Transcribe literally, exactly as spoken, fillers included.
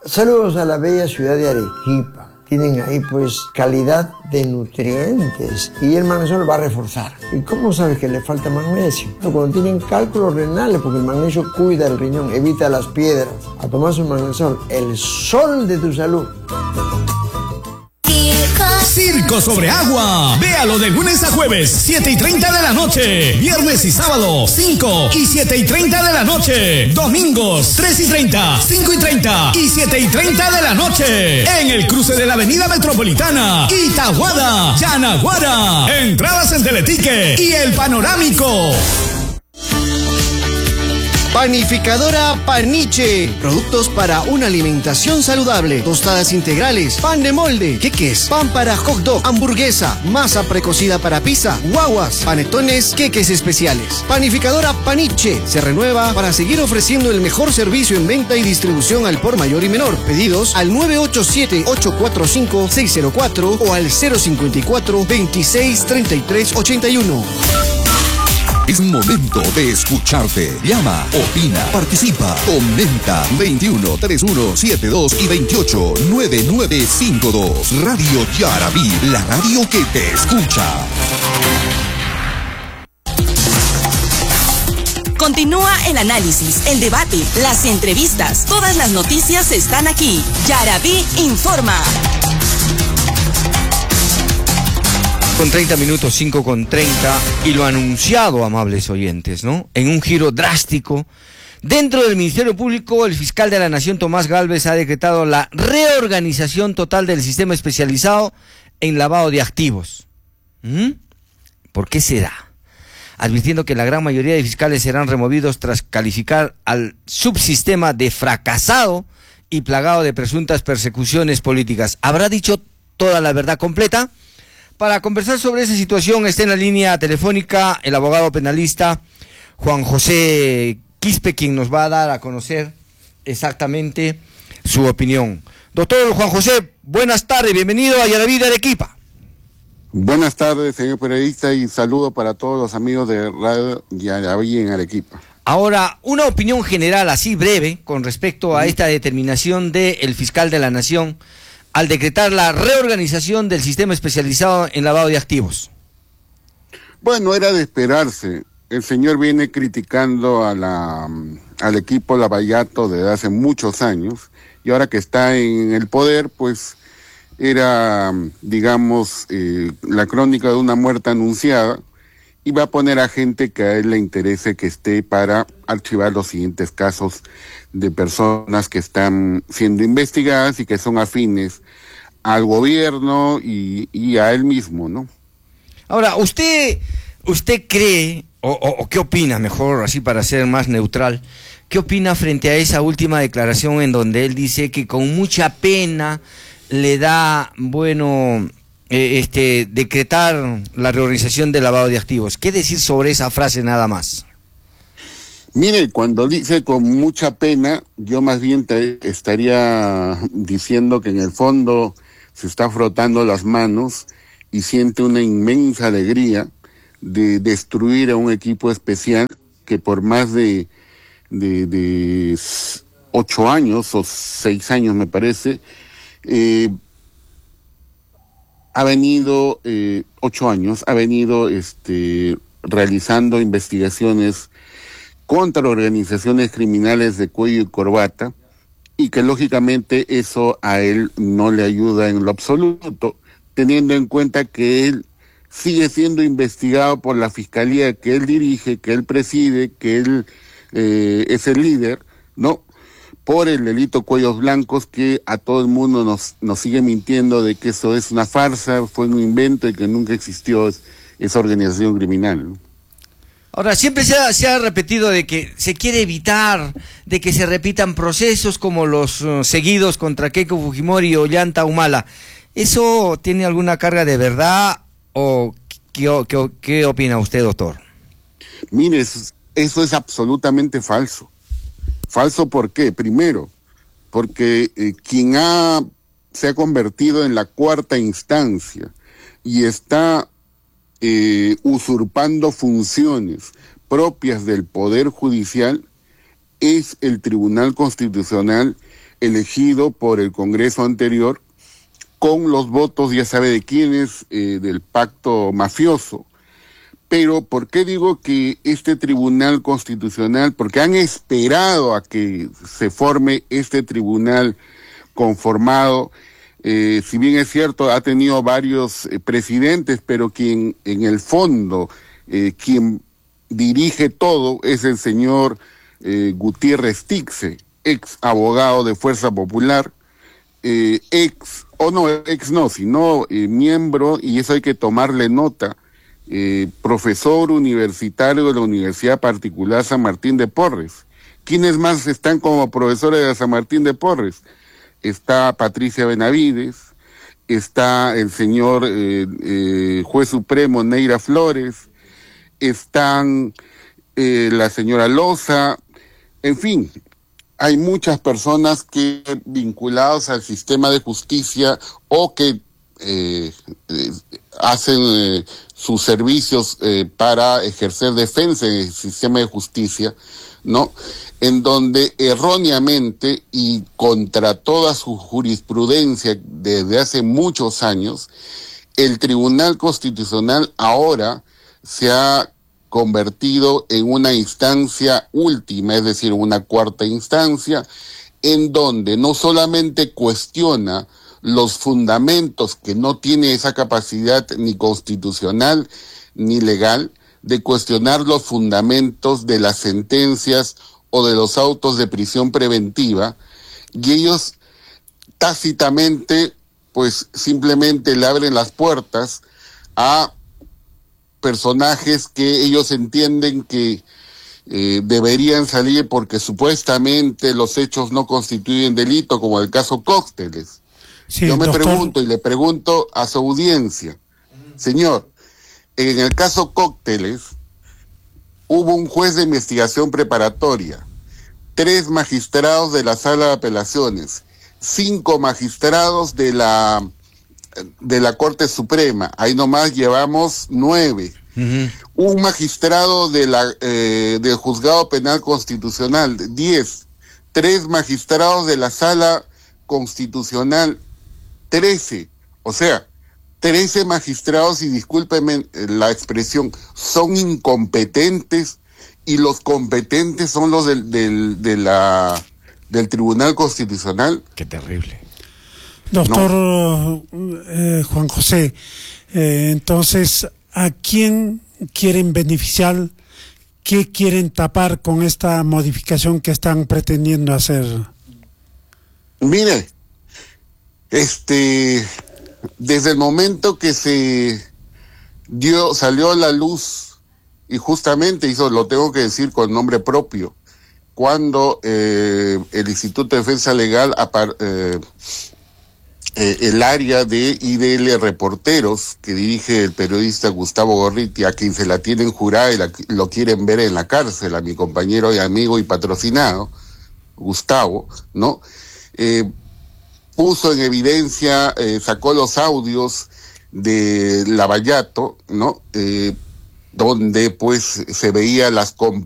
Saludos a la bella ciudad de Arequipa. Tienen ahí pues calidad de nutrientes y el magnesio va a reforzar. ¿Y cómo sabes que le falta magnesio? Cuando tienen cálculos renales, porque el magnesio cuida el riñón, evita las piedras. A tomar su magnesio, el sol de tu salud. Circo sobre Agua. Véalo de lunes a jueves, siete y treinta de la noche. Viernes y sábado, cinco y siete y treinta de la noche. Domingos, tres y treinta, cinco y treinta y siete y treinta de la noche. En el cruce de la avenida Metropolitana, Itaguada, Yanaguara. Entradas en Teletique y El Panorámico. Panificadora Paniche. Productos para una alimentación saludable. Tostadas integrales, pan de molde, queques, pan para hot dog, hamburguesa, masa precocida para pizza, guaguas, panetones, queques especiales. Panificadora Paniche se renueva para seguir ofreciendo el mejor servicio en venta y distribución al por mayor y menor. Pedidos al nueve ocho siete, ocho cuatro cinco, seis cero cuatro o al cero cinco cuatro, veintiséis, treinta y tres, ochenta y uno. Es momento de escucharte. Llama, opina, participa, comenta. veintiuno, treinta y uno, setenta y dos y veintiocho, noventa y nueve cincuenta y dos. Radio Yarabí, la radio que te escucha. Continúa el análisis, el debate, las entrevistas. Todas las noticias están aquí. Yarabí informa. Con treinta minutos, cinco con treinta, y lo anunciado, amables oyentes, ¿no? En un giro drástico, dentro del Ministerio Público, el fiscal de la Nación, Tomás Gálvez, ha decretado la reorganización total del sistema especializado en lavado de activos. ¿Mm? ¿Por qué será? Advirtiendo que la gran mayoría de fiscales serán removidos tras calificar al subsistema de fracasado y plagado de presuntas persecuciones políticas. ¿Habrá dicho toda la verdad completa? Para conversar sobre esa situación está en la línea telefónica el abogado penalista Juan José Quispe, quien nos va a dar a conocer exactamente su opinión. Doctor Juan José, buenas tardes, bienvenido a Yarabí de Arequipa. Buenas tardes, señor periodista, y saludo para todos los amigos de Radio Yarabí en Arequipa. Ahora, una opinión general así breve con respecto a esta determinación del fiscal de la Nación al decretar la reorganización del sistema especializado en lavado de activos. Bueno, era de esperarse. El señor viene criticando a la, al equipo Lavallato desde hace muchos años, y ahora que está en el poder, pues era, digamos, eh, la crónica de una muerte anunciada, y va a poner a gente que a él le interese que esté para archivar los siguientes casos de personas que están siendo investigadas y que son afines al gobierno y, y a él mismo, ¿no? Ahora, ¿usted usted cree, o, o, o qué opina, mejor así para ser más neutral, qué opina frente a esa última declaración en donde él dice que con mucha pena le da, bueno, eh, este, decretar la reorganización del lavado de activos? ¿Qué decir sobre esa frase nada más? Mire, cuando dice con mucha pena, yo más bien te estaría diciendo que en el fondo se está frotando las manos y siente una inmensa alegría de destruir a un equipo especial que por más de, de, de ocho años o seis años me parece, eh, ha venido, eh, ocho años, ha venido este, realizando investigaciones contra organizaciones criminales de cuello y corbata, y que lógicamente eso a él no le ayuda en lo absoluto, teniendo en cuenta que él sigue siendo investigado por la fiscalía que él dirige, que él preside, que él eh, es el líder, ¿no? Por el delito Cuellos Blancos, que a todo el mundo nos, nos sigue mintiendo de que eso es una farsa, fue un invento y que nunca existió esa organización criminal, ¿no? Ahora, siempre se ha, se ha repetido de que se quiere evitar de que se repitan procesos como los uh, seguidos contra Keiko Fujimori y Ollanta Humala. ¿Eso tiene alguna carga de verdad o qué, qué, qué opina usted, doctor? Mire, eso, eso es absolutamente falso. Falso, ¿por qué? Primero, porque eh, quien ha, se ha convertido en la cuarta instancia y está Eh, usurpando funciones propias del Poder Judicial es el Tribunal Constitucional, elegido por el Congreso anterior con los votos, ya sabe de quiénes, eh, del pacto mafioso. Pero, ¿por qué digo que este Tribunal Constitucional? Porque han esperado a que se forme este tribunal conformado. Eh, si bien es cierto, ha tenido varios eh, presidentes, pero quien en el fondo, eh, quien dirige todo es el señor eh, Gutiérrez Tixe, ex abogado de Fuerza Popular, eh, ex, o no, ex no, sino eh, miembro, y eso hay que tomarle nota, eh, profesor universitario de la Universidad Particular San Martín de Porres. ¿Quiénes más están como profesores de San Martín de Porres? Está Patricia Benavides, está el señor eh, eh, juez supremo Neira Flores, están eh, la señora Loza, en fin, hay muchas personas que vinculadas al sistema de justicia o que eh, eh, hacen eh, sus servicios eh, para ejercer defensa en el sistema de justicia, ¿no? En donde erróneamente y contra toda su jurisprudencia desde hace muchos años, el Tribunal Constitucional ahora se ha convertido en una instancia última, es decir, una cuarta instancia, en donde no solamente cuestiona los fundamentos, que no tiene esa capacidad ni constitucional ni legal, de cuestionar los fundamentos de las sentencias o de los autos de prisión preventiva, y ellos tácitamente, pues simplemente le abren las puertas a personajes que ellos entienden que eh, deberían salir porque supuestamente los hechos no constituyen delito, como el caso Cócteles. Sí, Yo me doctor... pregunto y le pregunto a su audiencia, señor, en el caso Cócteles hubo un juez de investigación preparatoria, tres magistrados de la Sala de Apelaciones, cinco magistrados de la de la Corte Suprema, ahí nomás llevamos nueve. Uh-huh. Un magistrado de la eh, del Juzgado Penal Constitucional, diez. Tres magistrados de la Sala Constitucional, trece. O sea, trece magistrados, y discúlpeme la expresión, son incompetentes, y los competentes son los del, del, de la, del Tribunal Constitucional. Qué terrible. Doctor no. eh, Juan José, eh, entonces, ¿a quién quieren beneficiar? ¿Qué quieren tapar con esta modificación que están pretendiendo hacer? Mire, este, desde el momento que se dio, salió a la luz, y justamente hizo, lo tengo que decir con nombre propio, cuando eh, el Instituto de Defensa Legal apar, eh, Eh, el área de I D L Reporteros, que dirige el periodista Gustavo Gorriti, a quien se la tienen jurada y la, lo quieren ver en la cárcel, a mi compañero y amigo y patrocinado, Gustavo, ¿no? Eh, puso en evidencia, eh, sacó los audios de Lavallato, ¿no? Eh, donde pues se veía las comp